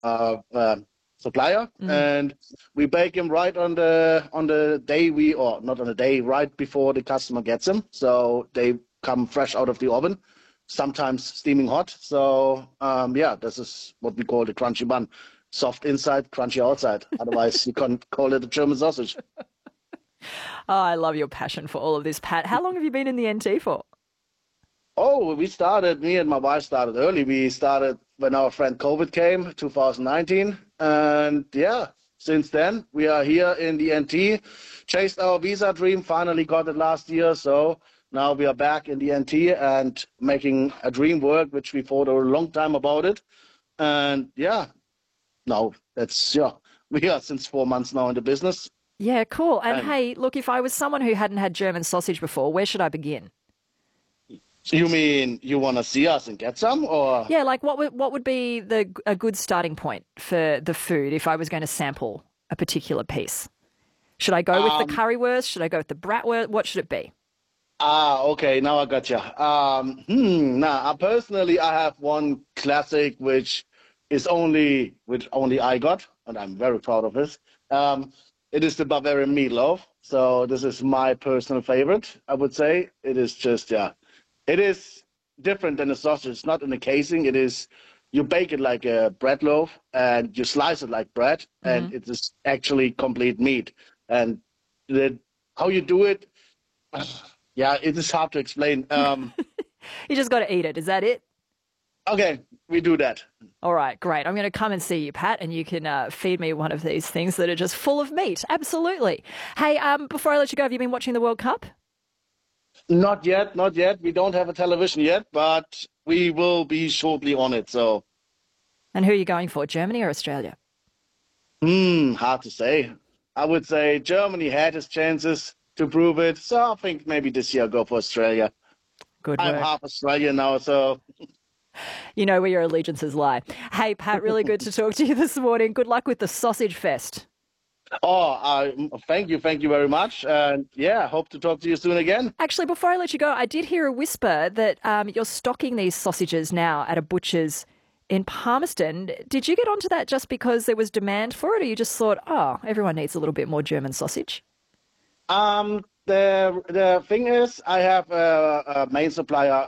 supplier, Mm. and we bake them right on the day or not on the day, right before the customer gets them. So they come fresh out of the oven, sometimes steaming hot. So yeah, this is what we call the crunchy bun. Soft inside, crunchy outside. Otherwise, you can't call it a German sausage. Oh, I love your passion for all of this, Pat. How long have you been in the NT for? Oh, me and my wife started early. We started when our friend COVID came, 2019. And yeah, since then, we are here in the NT, chased our visa dream, finally got it last year. So now we are back in the NT and making a dream work, which we thought a long time about it. And yeah, now yeah, we are since 4 months now in the business. Yeah, cool. And And hey, look, if I was someone who hadn't had German sausage before, where should I begin? you mean you want to see us and get some, or? Yeah, like what would be a good starting point for the food if I was going to sample a particular piece? Should I go with the Um, currywurst? Should I go with the bratwurst? What should it be? Okay, now I got you. Personally, I have one classic which only I got, and I'm very proud of this. Um, it is the Bavarian meatloaf. So this is my personal favorite. I would say it is just yeah, it is different than a sausage. It's not in a casing. It is you bake it like a bread loaf and you slice it like bread, Hmm. and it is actually complete meat. And the how you do it. Yeah, it is hard to explain. You just got to eat it. Is that it? Okay, we do that. All right, great. I'm going to come and see you, Pat, and you can feed me one of these things that are just full of meat. Absolutely. Hey, before I let you go, have you been watching the World Cup? Not yet, not yet. We don't have a television yet, but we will be shortly on it. So, And who are you going for, Germany or Australia? hard to say. I would say Germany had his chances to prove it. So I think maybe this year I'll go for Australia. Good I'm work. half Australian now, so You know where your allegiances lie. Hey, Pat, really good to talk to you this morning. Good luck with the Sausage Fest. thank you very much, and yeah, hope to talk to you soon again. Actually, before I let you go, I did hear a whisper that you're stocking these sausages now at a butcher's in Palmerston. Did you get onto that just because there was demand for it, or you just thought, oh, everyone needs a little bit more German sausage? The thing is, I have a main supplier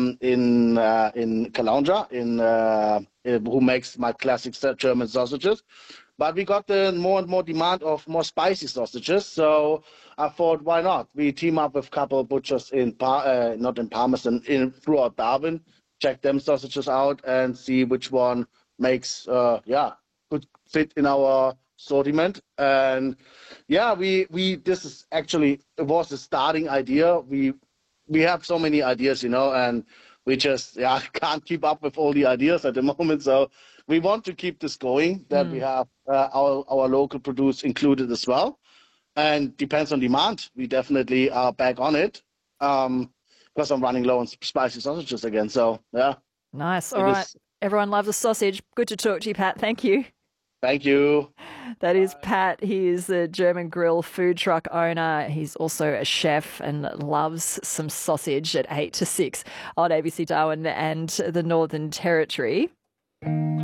in Caloundra who makes my classic German sausages. But we got the more and more demand of more spicy sausages, so I thought, why not? We team up with a couple of butchers not in Palmerston, in throughout Darwin, check them sausages out and see which one makes yeah, good fit in our assortiment. And yeah, we this is actually it was the starting idea. We have so many ideas, and we just yeah can't keep up with all the ideas at the moment. So we want to keep this going. That we Mm. have our local produce included as well, and depends on demand. We definitely are back on it. Because I'm running low on spicy sausages again. So yeah, Nice. All it right. is. Everyone loves a sausage. Good to talk to you, Pat. Thank you. Thank you. That is Pat. He is the German grill food truck owner. He's also a chef and loves some sausage at 8 to 6 on ABC Darwin and the Northern Territory.